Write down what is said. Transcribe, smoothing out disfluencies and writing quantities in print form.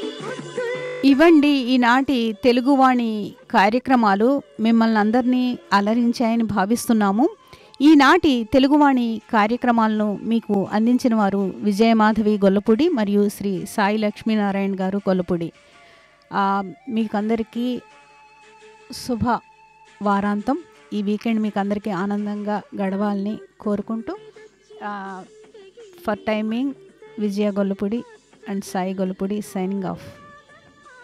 ఇవండి ఈనాటి తెలుగువాణి కార్యక్రమాలు మిమ్మల్ని అందరినీ అలరించాయని భావిస్తున్నాము. ఈనాటి తెలుగువాణి కార్యక్రమాలను మీకు అందించిన వారు విజయమాధవి గొల్లపూడి మరియు శ్రీ సాయి లక్ష్మీనారాయణ గారు గొల్లపూడి. మీకందరికీ శుభ వారాంతం. ఈ వీకెండ్ మీకు అందరికీ ఆనందంగా గడవాలని కోరుకుంటూ for timing Vijaya Gollapudi and Sai Gollapudi signing off.